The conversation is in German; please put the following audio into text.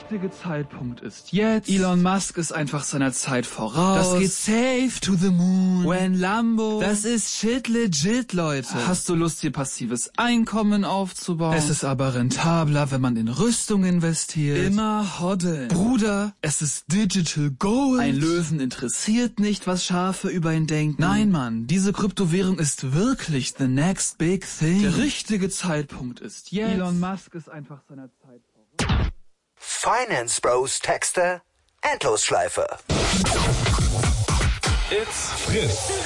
richtige Zeitpunkt ist jetzt. Elon Musk ist einfach seiner Zeit voraus. Das geht safe to the moon. When Lambo. Das ist shit legit, Leute. Hast du Lust, hier passives Einkommen aufzubauen? Es ist aber rentabler, wenn man in Rüstung investiert. Immer hoddeln. Bruder, es ist Digital Gold. Ein Löwen interessiert nicht, was Schafe über ihn denken. Nein, Mann, diese Kryptowährung ist wirklich the next big thing. Der richtige Zeitpunkt ist jetzt. Elon Musk ist einfach seiner Zeit voraus. Finance Bros Texte Endlosschleife. It's Fritz.